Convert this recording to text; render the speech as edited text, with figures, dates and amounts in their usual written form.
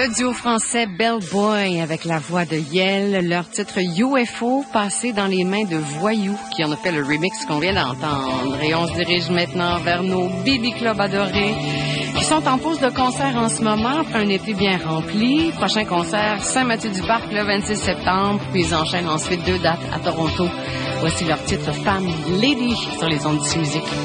Le duo français Bellboy avec la voix de Yel, leur titre UFO passé dans les mains de Voyou qui en a fait le remix qu'on vient d'entendre. Et on se dirige maintenant vers nos Baby Club adorés qui sont en pause de concert en ce moment après un été bien rempli. Prochain concert Saint-Mathieu-du-Parc le 26 septembre, puis ils enchaînent ensuite 2 dates à Toronto. Voici leur titre Femme Lady sur les ondes de Musique.